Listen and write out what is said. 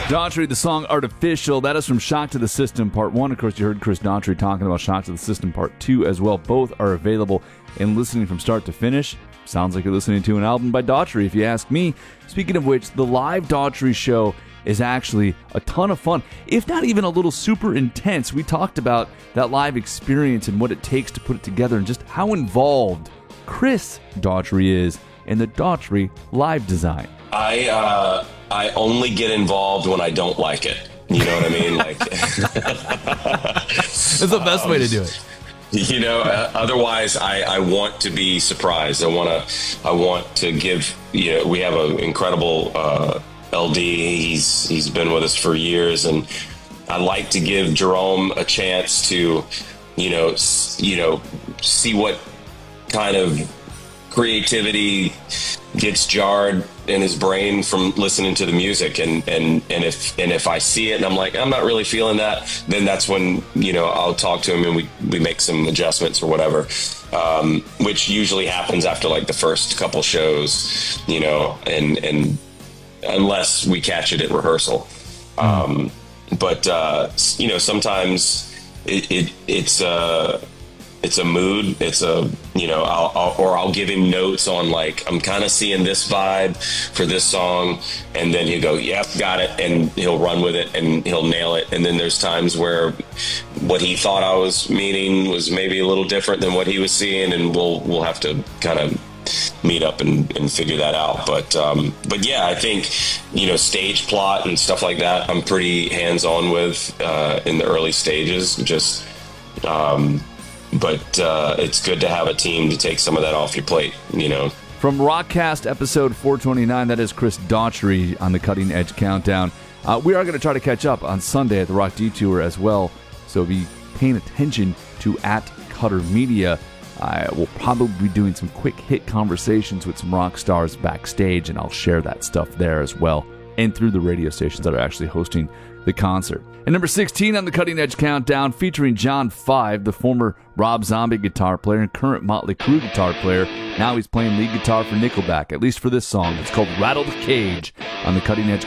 Daughtry, the song Artificial. That is from Shock to the System Part 1. Of course, you heard Chris Daughtry talking about Shock to the System Part 2 as well. Both are available and listening from start to finish. Sounds like you're listening to an album by Daughtry, if you ask me. Speaking of which, the live Daughtry show is actually a ton of fun, if not even a little super intense. We talked about that live experience and what it takes to put it together and just how involved Chris Daughtry is in the Daughtry live design. I only get involved when I don't like it. You know what I mean? Like, that's the best way to do it. You know, otherwise I want to be surprised. I want to give, you know, we have an incredible LD. He's been with us for years, and I like to give Jerome a chance to, you know, see what kind of creativity gets jarred in his brain from listening to the music, and if I see it and I'm like, I'm not really feeling that, then that's when, you know, I'll talk to him and we make some adjustments or whatever, which usually happens after like the first couple shows, you know, and unless we catch it at rehearsal. But you know, sometimes it's a mood. It's a, you know, I'll give him notes on, like, I'm kind of seeing this vibe for this song, and then he'll go, yep, got it, and he'll run with it and he'll nail it. And then there's times where what he thought I was meaning was maybe a little different than what he was seeing, and we'll have to kind of meet up and figure that out. But yeah, I think, you know, stage plot and stuff like that, I'm pretty hands-on with in the early stages. Just but it's good to have a team to take some of that off your plate, you know. From Rockcast episode 429, that is Chris Daughtry on the Cutting Edge Countdown. We are going to try to catch up on Sunday at the Rock Detour as well, so be paying attention to @CutterMedia. I will probably be doing some quick hit conversations with some rock stars backstage, and I'll share that stuff there as well, and through the radio stations that are actually hosting the concert. And number 16 on the Cutting Edge Countdown, featuring John Five, the former Rob Zombie guitar player and current Motley Crue guitar player. Now he's playing lead guitar for Nickelback, at least for this song. It's called Rattle the Cage on the Cutting Edge